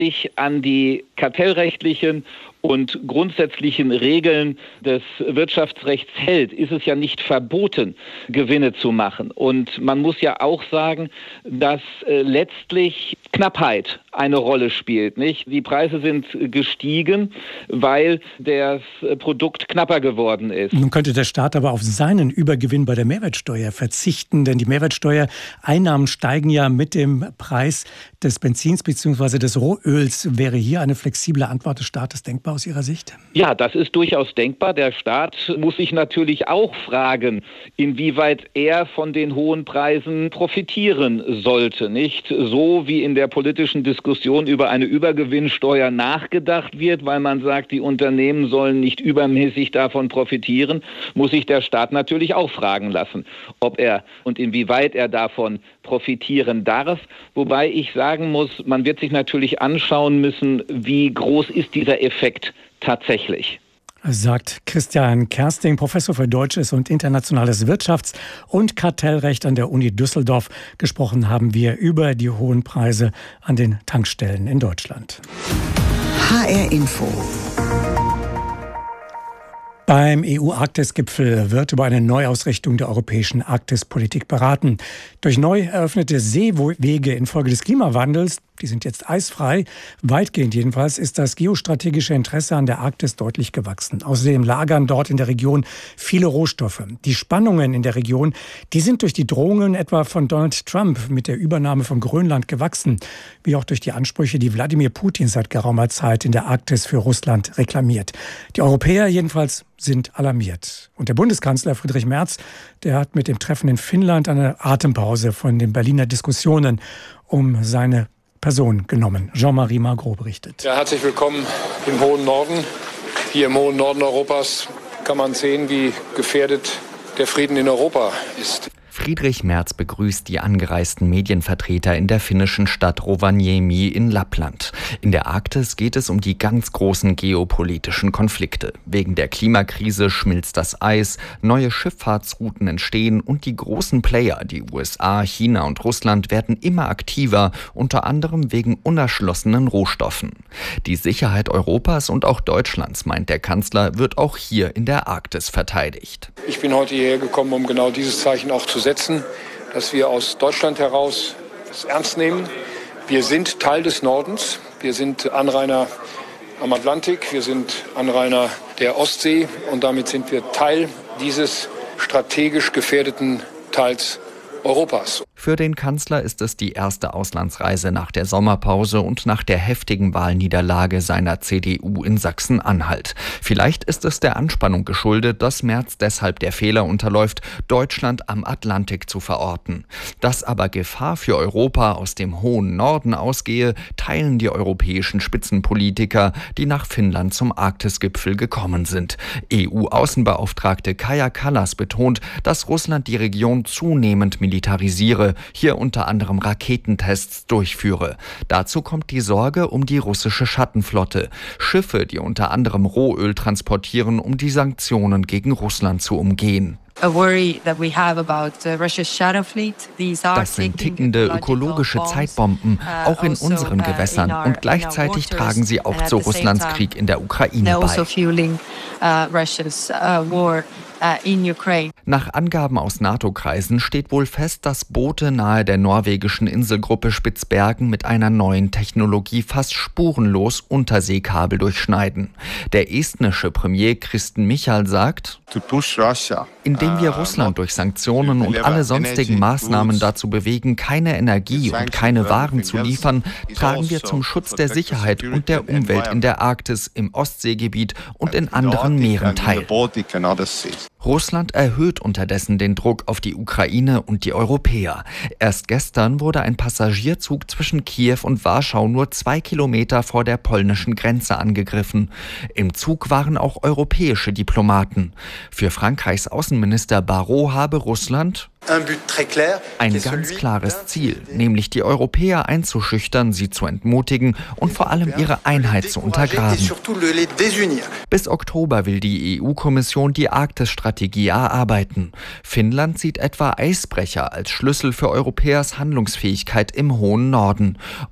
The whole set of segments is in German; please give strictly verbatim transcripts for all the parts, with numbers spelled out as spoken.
sich an die kartellrechtlichen und grundsätzlichen Regeln des Wirtschaftsrechts hält, ist es ja nicht verboten, Gewinne zu machen. Und man muss ja auch sagen, dass äh, letztlich Knappheit eine Rolle spielt, nicht? Die Preise sind gestiegen, weil das Produkt knapper geworden ist. Nun könnte der Staat aber auf seinen Übergewinn bei der Mehrwertsteuer verzichten, denn die Mehrwertsteuereinnahmen steigen ja mit dem Preis des Benzins bzw. des Rohöls. Wäre hier eine flexible Antwort des Staates denkbar aus Ihrer Sicht? Ja, das ist durchaus denkbar. Der Staat muss sich natürlich auch fragen, inwieweit er von den hohen Preisen profitieren sollte. Nicht so wie in der politischen Diskussion über eine Übergewinnsteuer nachgedacht wird, weil man sagt, die Unternehmen sollen nicht übermäßig davon profitieren, muss sich der Staat natürlich auch fragen lassen, ob er und inwieweit er davon profitieren darf. Wobei ich sagen muss, man wird sich natürlich anschauen müssen, wie groß ist dieser Effekt tatsächlich. Sagt Christian Kersting, Professor für Deutsches und Internationales Wirtschafts- und Kartellrecht an der Uni Düsseldorf. Gesprochen haben wir über die hohen Preise an den Tankstellen in Deutschland. H R Info. Beim E U-Arktis-Gipfel wird über eine Neuausrichtung der europäischen Arktispolitik beraten. Durch neu eröffnete Seewege infolge des Klimawandels, die sind jetzt eisfrei, weitgehend jedenfalls, ist das geostrategische Interesse an der Arktis deutlich gewachsen. Außerdem lagern dort in der Region viele Rohstoffe. Die Spannungen in der Region, die sind durch die Drohungen etwa von Donald Trump mit der Übernahme von Grönland gewachsen, wie auch durch die Ansprüche, die Wladimir Putin seit geraumer Zeit in der Arktis für Russland reklamiert. Die Europäer jedenfalls sind alarmiert. Und der Bundeskanzler Friedrich Merz, der hat mit dem Treffen in Finnland eine Atempause von den Berliner Diskussionen um seine Person genommen. Jean-Marie Magro berichtet. Ja, herzlich willkommen im hohen Norden. Hier im hohen Norden Europas kann man sehen, wie gefährdet der Frieden in Europa ist. Friedrich Merz begrüßt die angereisten Medienvertreter in der finnischen Stadt Rovaniemi in Lappland. In der Arktis geht es um die ganz großen geopolitischen Konflikte. Wegen der Klimakrise schmilzt das Eis, neue Schifffahrtsrouten entstehen und die großen Player, die U S A, China und Russland, werden immer aktiver, unter anderem wegen unerschlossenen Rohstoffen. Die Sicherheit Europas und auch Deutschlands, meint der Kanzler, wird auch hier in der Arktis verteidigt. Ich bin heute hierher gekommen, um genau dieses Zeichen auch zu setzen, dass wir aus Deutschland heraus es ernst nehmen. Wir sind Teil des Nordens, wir sind Anrainer am Atlantik, wir sind Anrainer der Ostsee und damit sind wir Teil dieses strategisch gefährdeten Teils Europas. Für den Kanzler ist es die erste Auslandsreise nach der Sommerpause und nach der heftigen Wahlniederlage seiner C D U in Sachsen-Anhalt. Vielleicht ist es der Anspannung geschuldet, dass Merz deshalb der Fehler unterläuft, Deutschland am Atlantik zu verorten. Dass aber Gefahr für Europa aus dem hohen Norden ausgehe, teilen die europäischen Spitzenpolitiker, die nach Finnland zum Arktisgipfel gekommen sind. E U-Außenbeauftragte Kaja Kallas betont, dass Russland die Region zunehmend militarisiere, hier unter anderem Raketentests durchführe. Dazu kommt die Sorge um die russische Schattenflotte. Schiffe, die unter anderem Rohöl transportieren, um die Sanktionen gegen Russland zu umgehen. Das sind tickende ökologische Zeitbomben, auch in unseren Gewässern. Und gleichzeitig tragen sie auch zu Russlands Krieg in der Ukraine bei. Nach Angaben aus NATO-Kreisen steht wohl fest, dass Boote nahe der norwegischen Inselgruppe Spitzbergen mit einer neuen Technologie fast spurenlos Unterseekabel durchschneiden. Der estnische Premier Kristen Michal sagt: Indem wir Russland durch Sanktionen und alle sonstigen Maßnahmen dazu bewegen, keine Energie und keine Waren zu liefern, tragen wir zum Schutz der Sicherheit und der Umwelt in der Arktis, im Ostseegebiet und in anderen Meeren teil. Russland erhöht unterdessen den Druck auf die Ukraine und die Europäer. Erst gestern wurde ein Passagierzug zwischen Kiew und Warschau nur zwei Kilometer vor der polnischen Grenze angegriffen. Im Zug waren auch europäische Diplomaten. Für Frankreichs Außenminister Barrot habe Russland ein ganz klares Ziel, nämlich die Europäer einzuschüchtern, sie zu entmutigen und vor allem ihre Einheit zu untergraben. Bis Oktober will die E U-Kommission die Arktis-Strategie erarbeiten. Finnland sieht etwa Eisbrecher als Schlüssel für Europäers Handlungsfähigkeit im hohen Norden.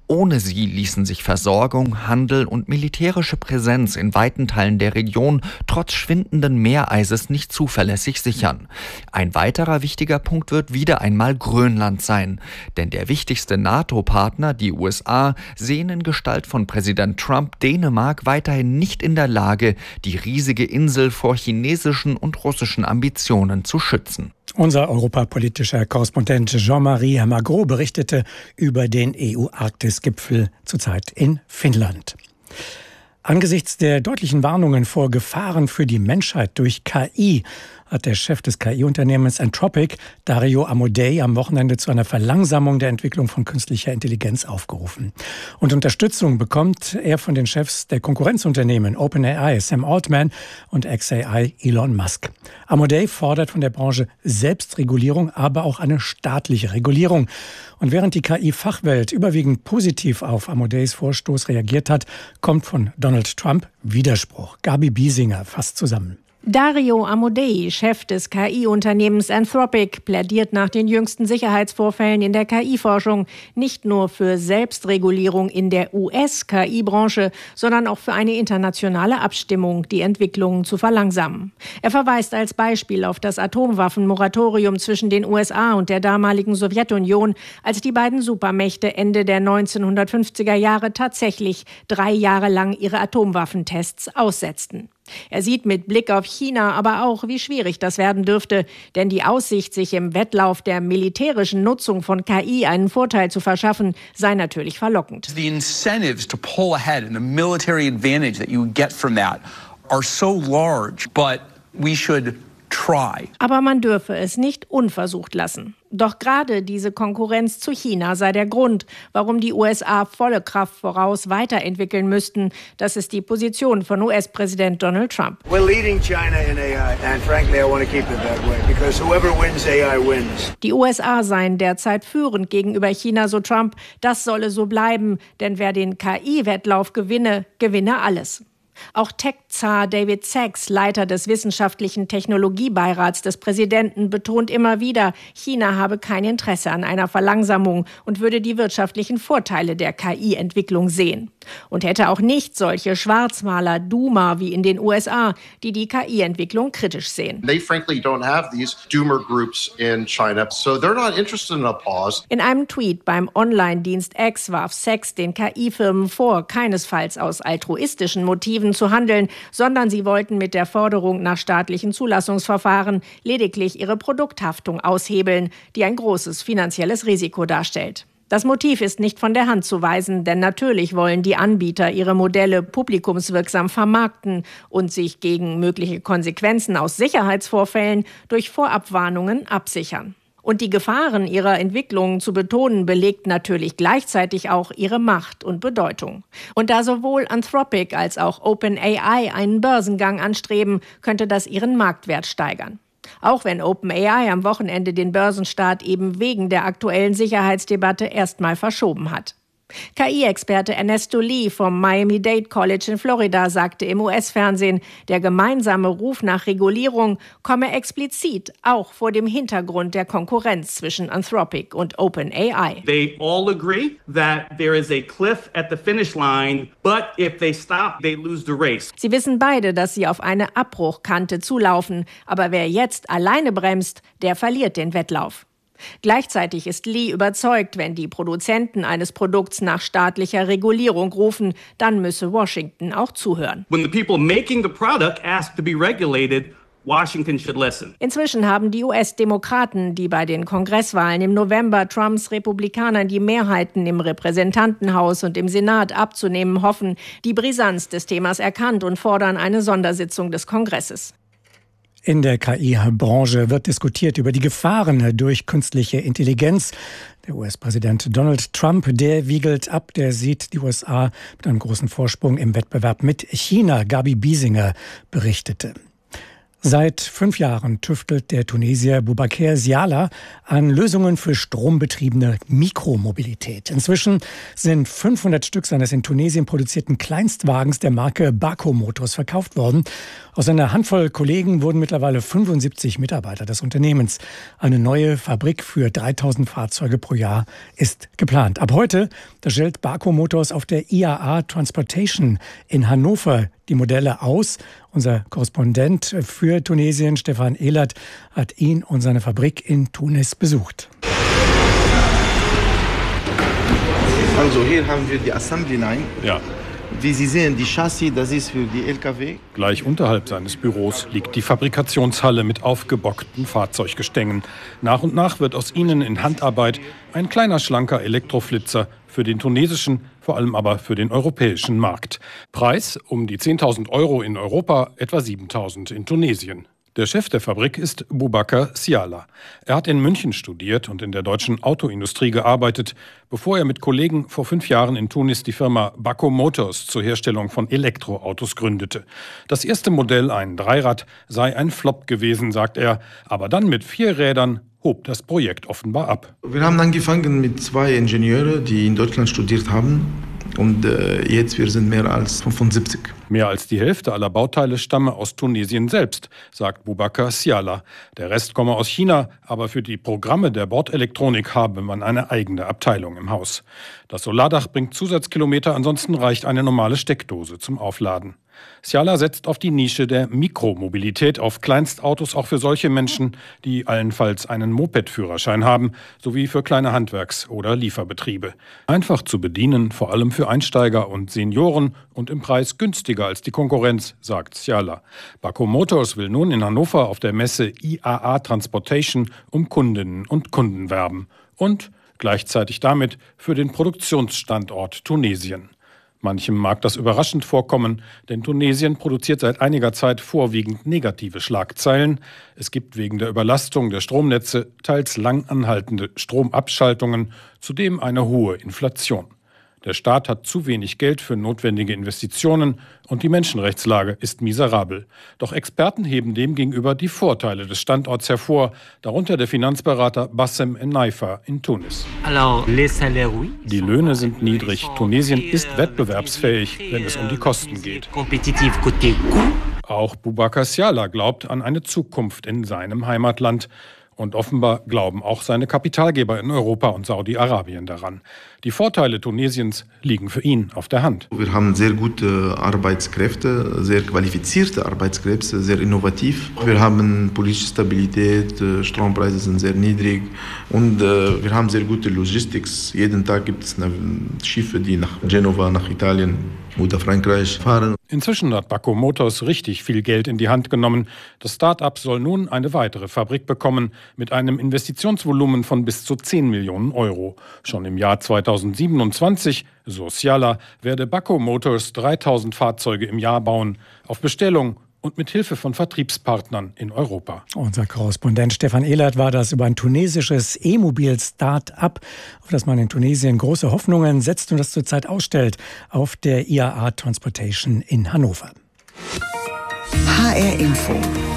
Ohne sie ließen sich Versorgung, Handel und militärische Präsenz in weiten Teilen der Region trotz schwindenden Meereises nicht zuverlässig sichern. Ein weiterer wichtiger Punkt wird wieder einmal Grönland sein. Denn der wichtigste NATO-Partner, die U S A, sehen in Gestalt von Präsident Trump Dänemark weiterhin nicht in der Lage, die riesige Insel vor chinesischen und russischen Ambitionen zu schützen. Unser europapolitischer Korrespondent Jean-Marie Magro berichtete über den E U-Arktis-Gipfel zurzeit in Finnland. Angesichts der deutlichen Warnungen vor Gefahren für die Menschheit durch K I hat der Chef des K I-Unternehmens Anthropic, Dario Amodei, am Wochenende zu einer Verlangsamung der Entwicklung von künstlicher Intelligenz aufgerufen. Und Unterstützung bekommt er von den Chefs der Konkurrenzunternehmen OpenAI, Sam Altman, und xAI, Elon Musk. Amodei fordert von der Branche Selbstregulierung, aber auch eine staatliche Regulierung. Und während die K I-Fachwelt überwiegend positiv auf Amodeis Vorstoß reagiert hat, kommt von Donald Trump Widerspruch. Gabi Biesinger fasst zusammen. Dario Amodei, Chef des K I-Unternehmens Anthropic, plädiert nach den jüngsten Sicherheitsvorfällen in der K I-Forschung nicht nur für Selbstregulierung in der U S-K I-Branche, sondern auch für eine internationale Abstimmung, die Entwicklungen zu verlangsamen. Er verweist als Beispiel auf das Atomwaffenmoratorium zwischen den U S A und der damaligen Sowjetunion, als die beiden Supermächte Ende der neunzehnhundertfünfziger Jahre tatsächlich drei Jahre lang ihre Atomwaffentests aussetzten. Er sieht mit Blick auf China aber auch, wie schwierig das werden dürfte, denn die Aussicht, sich im Wettlauf der militärischen Nutzung von K I einen Vorteil zu verschaffen, sei natürlich verlockend. The incentives to pull ahead and the military advantage that you get from that are so large, but we should try. Aber man dürfe es nicht unversucht lassen. Doch gerade diese Konkurrenz zu China sei der Grund, warum die U S A volle Kraft voraus weiterentwickeln müssten. Das ist die Position von U S-Präsident Donald Trump. We're leading China in A I, and frankly, I want to keep it that way, because whoever wins A I wins. Die U S A seien derzeit führend gegenüber China, so Trump. Das solle so bleiben, denn wer den K I-Wettlauf gewinne, gewinne alles. Auch Tech-Zar David Sachs, Leiter des wissenschaftlichen Technologiebeirats des Präsidenten, betont immer wieder, China habe kein Interesse an einer Verlangsamung und würde die wirtschaftlichen Vorteile der K I-Entwicklung sehen. Und hätte auch nicht solche Schwarzmaler, Doomer wie in den U S A, die die K I-Entwicklung kritisch sehen. They frankly don't have these doomer groups in China, so they're not interested in a pause. In einem Tweet beim Online-Dienst X warf Sachs den K I-Firmen vor, keinesfalls aus altruistischen Motiven zu handeln, sondern sie wollten mit der Forderung nach staatlichen Zulassungsverfahren lediglich ihre Produkthaftung aushebeln, die ein großes finanzielles Risiko darstellt. Das Motiv ist nicht von der Hand zu weisen, denn natürlich wollen die Anbieter ihre Modelle publikumswirksam vermarkten und sich gegen mögliche Konsequenzen aus Sicherheitsvorfällen durch Vorabwarnungen absichern. Und die Gefahren ihrer Entwicklung zu betonen, belegt natürlich gleichzeitig auch ihre Macht und Bedeutung. Und da sowohl Anthropic als auch OpenAI einen Börsengang anstreben, könnte das ihren Marktwert steigern. Auch wenn OpenAI am Wochenende den Börsenstart eben wegen der aktuellen Sicherheitsdebatte erstmal verschoben hat. K I-Experte Ernesto Lee vom Miami-Dade College in Florida sagte im U S-Fernsehen, der gemeinsame Ruf nach Regulierung komme explizit auch vor dem Hintergrund der Konkurrenz zwischen Anthropic und OpenAI. They all agree that there is a cliff at the finish line, but if they stop, they lose the race. Sie wissen beide, dass sie auf eine Abbruchkante zulaufen, aber wer jetzt alleine bremst, der verliert den Wettlauf. Gleichzeitig ist Lee überzeugt, wenn die Produzenten eines Produkts nach staatlicher Regulierung rufen, dann müsse Washington auch zuhören. When the people making the product ask to be regulated, Washington should listen. Inzwischen haben die U S-Demokraten, die bei den Kongresswahlen im November Trumps Republikanern die Mehrheiten im Repräsentantenhaus und im Senat abzunehmen hoffen, die Brisanz des Themas erkannt und fordern eine Sondersitzung des Kongresses. In der K I-Branche wird diskutiert über die Gefahren durch künstliche Intelligenz. Der U S-Präsident Donald Trump, der wiegelt ab, der sieht die U S A mit einem großen Vorsprung im Wettbewerb mit China. Gabi Biesinger berichtete. Seit fünf Jahren tüftelt der Tunesier Boubacar Siala an Lösungen für strombetriebene Mikromobilität. Inzwischen sind fünfhundert Stück seines in Tunesien produzierten Kleinstwagens der Marke Bako Motors verkauft worden. Aus einer Handvoll Kollegen wurden mittlerweile fünfundsiebzig Mitarbeiter des Unternehmens. Eine neue Fabrik für dreitausend Fahrzeuge pro Jahr ist geplant. Ab heute, da stellt Bako Motors auf der I A A Transportation in Hannover die Modelle aus. Unser Korrespondent für Tunesien, Stefan Ehlert, hat ihn und seine Fabrik in Tunis besucht. Also hier haben wir die Assembly Line. Ja. Wie Sie sehen, die Chassis, das ist für die L K W. Gleich unterhalb seines Büros liegt die Fabrikationshalle mit aufgebockten Fahrzeuggestängen. Nach und nach wird aus ihnen in Handarbeit ein kleiner, schlanker Elektroflitzer für den tunesischen, vor allem aber für den europäischen Markt. Preis um die zehntausend Euro in Europa, etwa siebentausend in Tunesien. Der Chef der Fabrik ist Boubacar Siala. Er hat in München studiert und in der deutschen Autoindustrie gearbeitet, bevor er mit Kollegen vor fünf Jahren in Tunis die Firma Bako Motors zur Herstellung von Elektroautos gründete. Das erste Modell, ein Dreirad, sei ein Flop gewesen, sagt er, aber dann mit vier Rädern hob das Projekt offenbar ab. Wir haben angefangen mit zwei Ingenieuren, die in Deutschland studiert haben. Und äh, jetzt wir sind mehr als fünfundsiebzig. Mehr als die Hälfte aller Bauteile stamme aus Tunesien selbst, sagt Boubacar Siala. Der Rest komme aus China, aber für die Programme der Bordelektronik habe man eine eigene Abteilung im Haus. Das Solardach bringt Zusatzkilometer, ansonsten reicht eine normale Steckdose zum Aufladen. Siala setzt auf die Nische der Mikromobilität, auf Kleinstautos auch für solche Menschen, die allenfalls einen Moped-Führerschein haben, sowie für kleine Handwerks- oder Lieferbetriebe. Einfach zu bedienen, vor allem für Einsteiger und Senioren und im Preis günstiger als die Konkurrenz, sagt Siala. Bako Motors will nun in Hannover auf der Messe I A A Transportation um Kundinnen und Kunden werben und gleichzeitig damit für den Produktionsstandort Tunesien. Manchem mag das überraschend vorkommen, denn Tunesien produziert seit einiger Zeit vorwiegend negative Schlagzeilen. Es gibt wegen der Überlastung der Stromnetze teils lang anhaltende Stromabschaltungen, zudem eine hohe Inflation. Der Staat hat zu wenig Geld für notwendige Investitionen und die Menschenrechtslage ist miserabel. Doch Experten heben demgegenüber die Vorteile des Standorts hervor, darunter der Finanzberater Bassem Ennaifa in Tunis. Die Löhne sind niedrig. Tunesien ist wettbewerbsfähig, wenn es um die Kosten geht. Auch Boubacar Siala glaubt an eine Zukunft in seinem Heimatland. Und offenbar glauben auch seine Kapitalgeber in Europa und Saudi-Arabien daran. Die Vorteile Tunesiens liegen für ihn auf der Hand. Wir haben sehr gute Arbeitskräfte, sehr qualifizierte Arbeitskräfte, sehr innovativ. Wir haben politische Stabilität, Strompreise sind sehr niedrig und wir haben sehr gute Logistik. Jeden Tag gibt es Schiffe, die nach Genova, nach Italien oder Frankreich fahren. Inzwischen hat Bako Motors richtig viel Geld in die Hand genommen. Das Start-up soll nun eine weitere Fabrik bekommen mit einem Investitionsvolumen von bis zu zehn Millionen Euro. Schon im Jahr zweitausendsiebenundzwanzig, so Siala, werde Bako Motors dreitausend Fahrzeuge im Jahr bauen, auf Bestellung und mit Hilfe von Vertriebspartnern in Europa. Unser Korrespondent Stefan Ehlert war das über ein tunesisches E-Mobil-Start-up, auf das man in Tunesien große Hoffnungen setzt und das zurzeit ausstellt auf der I A A Transportation in Hannover. H R Info.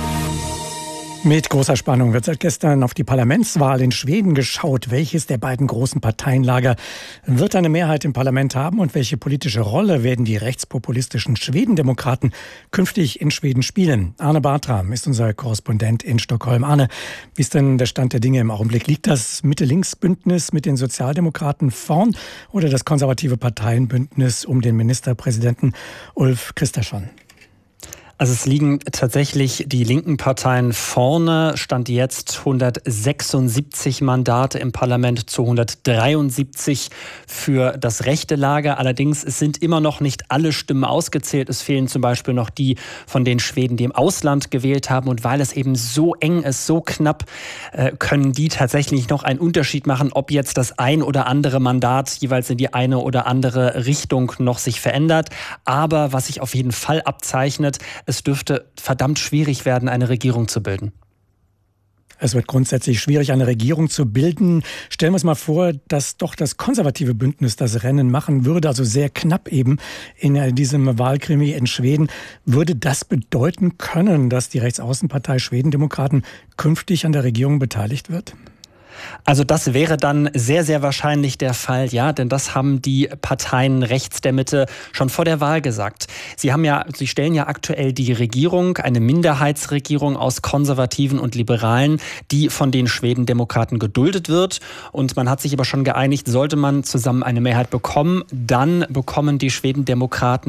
Mit großer Spannung wird seit gestern auf die Parlamentswahl in Schweden geschaut. Welches der beiden großen Parteienlager wird eine Mehrheit im Parlament haben und welche politische Rolle werden die rechtspopulistischen Schwedendemokraten künftig in Schweden spielen? Arne Bartram ist unser Korrespondent in Stockholm. Arne, wie ist denn der Stand der Dinge im Augenblick? Liegt das Mitte-Links-Bündnis mit den Sozialdemokraten vorn oder das konservative Parteienbündnis um den Ministerpräsidenten Ulf Kristersson? Also es liegen tatsächlich die linken Parteien vorne, Stand jetzt hundertsechsundsiebzig Mandate im Parlament zu hundertdreiundsiebzig für das rechte Lager. Allerdings es sind immer noch nicht alle Stimmen ausgezählt. Es fehlen zum Beispiel noch die von den Schweden, die im Ausland gewählt haben. Und weil es eben so eng ist, so knapp, können die tatsächlich noch einen Unterschied machen, ob jetzt das ein oder andere Mandat jeweils in die eine oder andere Richtung noch sich verändert. Aber was sich auf jeden Fall abzeichnet, es dürfte verdammt schwierig werden, eine Regierung zu bilden. Es wird grundsätzlich schwierig, eine Regierung zu bilden. Stellen wir uns mal vor, dass doch das konservative Bündnis das Rennen machen würde, also sehr knapp eben in diesem Wahlkrimi in Schweden. Würde das bedeuten können, dass die Rechtsaußenpartei Schwedendemokraten künftig an der Regierung beteiligt wird? Also das wäre dann sehr, sehr wahrscheinlich der Fall, ja, denn das haben die Parteien rechts der Mitte schon vor der Wahl gesagt. Sie haben ja, sie stellen ja aktuell die Regierung, eine Minderheitsregierung aus Konservativen und Liberalen, die von den Schwedendemokraten geduldet wird. Und man hat sich aber schon geeinigt, sollte man zusammen eine Mehrheit bekommen, dann bekommen die Schwedendemokraten